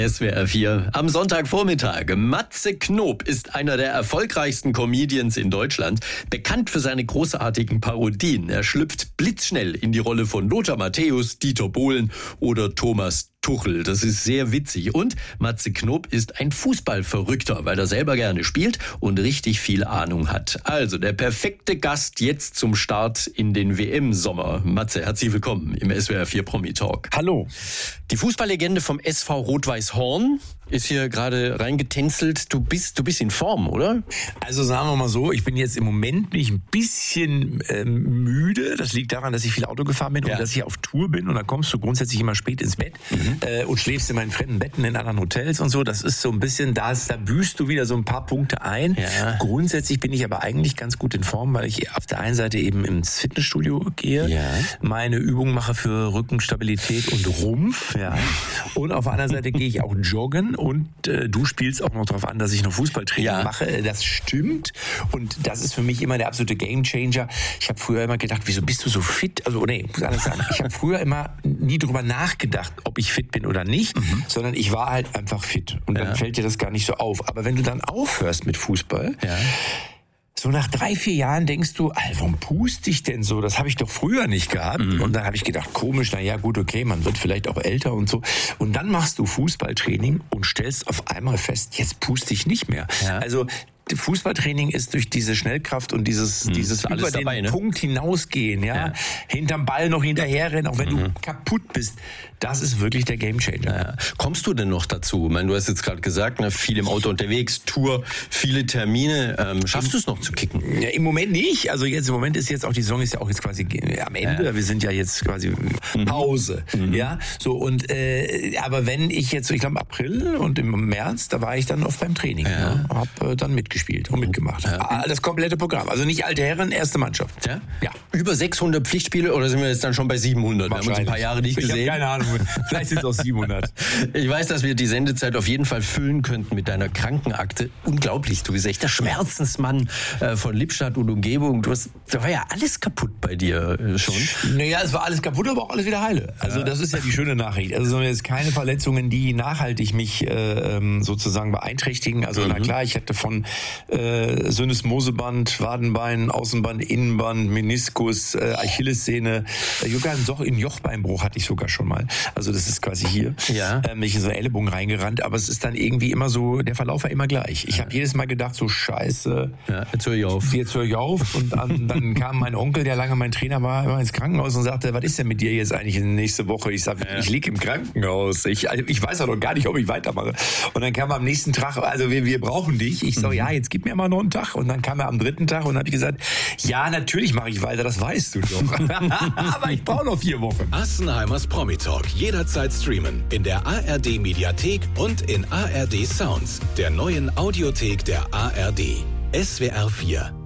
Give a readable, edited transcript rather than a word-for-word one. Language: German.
SWR 4 am Sonntagvormittag. Matze Knob ist einer der erfolgreichsten Comedians in Deutschland, bekannt für seine großartigen Parodien. Er schlüpft blitzschnell in die Rolle von Lothar Matthäus, Dieter Bohlen oder Thomas Tuchel. Das ist sehr witzig. Und Matze Knob ist ein Fußballverrückter, weil er selber gerne spielt und richtig viel Ahnung hat. Also der perfekte Gast jetzt zum Start in den WM-Sommer. Matze, herzlich willkommen im SWR 4 Promi Talk. Hallo. Die Fußballlegende vom SV Rot-Weiß Horn ist hier gerade reingetänzelt. Du bist in Form, oder? Also sagen wir mal so, ich bin jetzt im Moment nicht ein bisschen müde. Das liegt daran, dass ich viel Auto gefahren bin und dass ich auf Tour bin. Und dann kommst du grundsätzlich immer spät ins Bett und schläfst in meinen fremden Betten in anderen Hotels und so. Das ist so ein bisschen, da büßt du wieder so ein paar Punkte ein. Ja. Grundsätzlich bin ich aber eigentlich ganz gut in Form, weil ich auf der einen Seite eben ins Fitnessstudio gehe, meine Übungen mache für Rückenstabilität und Rumpf. Ja. Und auf der anderen Seite gehe ich auch joggen. Und du spielst auch noch darauf an, dass ich noch Fußballtraining mache. Das stimmt. Und das ist für mich immer der absolute Gamechanger. Ich habe früher immer gedacht, wieso bist du so fit? Also, nee, ich muss anders sagen. Ich habe früher immer nie drüber nachgedacht, ob ich fit bin oder nicht, sondern ich war halt einfach fit. Und dann fällt dir das gar nicht so auf. Aber wenn du dann aufhörst mit Fußball, so nach 3-4 Jahren denkst du, warum puste ich denn so? Das habe ich doch früher nicht gehabt. Und dann habe ich gedacht, komisch, naja gut, okay, man wird vielleicht auch älter und so. Und dann machst du Fußballtraining und stellst auf einmal fest, jetzt puste ich nicht mehr. Ja. Also Fußballtraining ist durch diese Schnellkraft und dieses über den dabei, Punkt hinausgehen, hinterm Ball noch hinterherrennen, auch wenn du kaputt bist. Das ist wirklich der Gamechanger. Ja. Kommst du denn noch dazu? Ich meine, du hast jetzt gerade gesagt, viel im Auto unterwegs, Tour, viele Termine. Schaffst du es noch zu kicken? Ja, im Moment nicht. Also jetzt im Moment ist jetzt auch die Saison ist ja auch jetzt quasi am Ende. Ja. Wir sind ja jetzt quasi Pause. Ja, so und aber wenn ich jetzt, ich glaube im April und im März, da war ich dann oft beim Training. Ja. Hab dann mitgespielt und mitgemacht. Ja. Das komplette Programm. Also nicht alte Herren, erste Mannschaft. Ja? Ja. Über 600 Pflichtspiele oder sind wir jetzt dann schon bei 700? Wir haben uns ein paar Jahre nicht gesehen. Ich habe keine Ahnung. Vielleicht sind es auch 700. Ich weiß, dass wir die Sendezeit auf jeden Fall füllen könnten mit deiner Krankenakte. Unglaublich. Du bist echt der Schmerzensmann von Lippstadt und Umgebung. Da war ja alles kaputt bei dir schon. Naja, es war alles kaputt, aber auch alles wieder heile. Also das ist ja die schöne Nachricht. Also jetzt keine Verletzungen, die nachhaltig mich sozusagen beeinträchtigen. Also na klar, ich hatte von Syndesmoseband, Wadenbein, Außenband, Innenband, Meniskus, Achillessehne, sogar einen Jochbeinbruch hatte ich sogar schon mal. Also das ist quasi hier. Ja. Ich in so einen Ellenbogen reingerannt, aber es ist dann irgendwie immer so, der Verlauf war immer gleich. Ich habe jedes Mal gedacht, so scheiße, jetzt höre ich auf. Jetzt höre ich auf. Und dann kam mein Onkel, der lange mein Trainer war, immer ins Krankenhaus und sagte, was ist denn mit dir jetzt eigentlich nächste Woche? Ich sage, ich liege im Krankenhaus. Ich weiß ja noch gar nicht, ob ich weitermache. Und dann kam am nächsten Tag, also wir brauchen dich. Ich so, jetzt gib mir mal noch einen Tag. Und dann kam er am 3. Tag und habe ich gesagt, ja, natürlich mache ich weiter, das weißt du doch. Aber ich brauche noch 4 Wochen. Assenheimers Promi Talk jederzeit streamen in der ARD Mediathek und in ARD Sounds, der neuen Audiothek der ARD. SWR 4